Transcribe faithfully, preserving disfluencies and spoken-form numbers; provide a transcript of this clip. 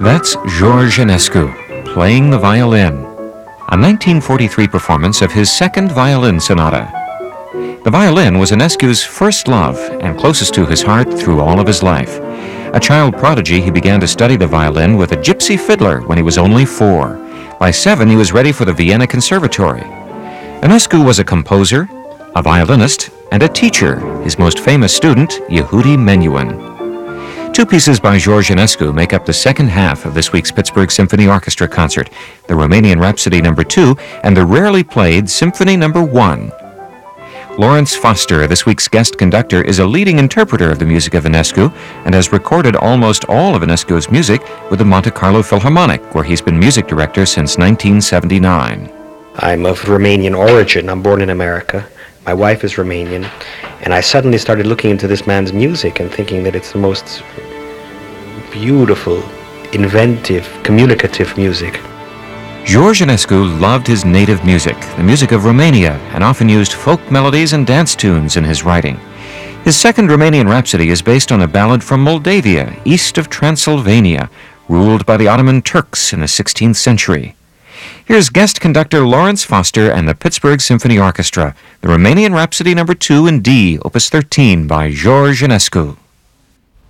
That's George Enescu, playing the violin, a nineteen forty-three performance of his second violin sonata. The violin was Enescu's first love and closest to his heart through all of his life. A child prodigy, he began to study the violin with a gypsy fiddler when he was only four. By seven, he was ready for the Vienna Conservatory. Enescu was a composer, a violinist, and a teacher, his most famous student, Yehudi Menuhin. Two pieces by George Enescu make up the second half of this week's Pittsburgh Symphony Orchestra concert, the Romanian Rhapsody Number two and the rarely played Symphony Number one. Lawrence Foster, this week's guest conductor, is a leading interpreter of the music of Enescu and has recorded almost all of Enescu's music with the Monte Carlo Philharmonic, where he's been music director since nineteen seventy-nine. I'm of Romanian origin. I'm born in America. My wife is Romanian, and I suddenly started looking into this man's music and thinking that it's the most beautiful, inventive, communicative music. George Enescu loved his native music, the music of Romania, and often used folk melodies and dance tunes in his writing. His second Romanian Rhapsody is based on a ballad from Moldavia, east of Transylvania, ruled by the Ottoman Turks in the sixteenth century. Here's guest conductor Lawrence Foster and the Pittsburgh Symphony Orchestra, the Romanian Rhapsody Number two in D, Opus thirteen by George Enescu.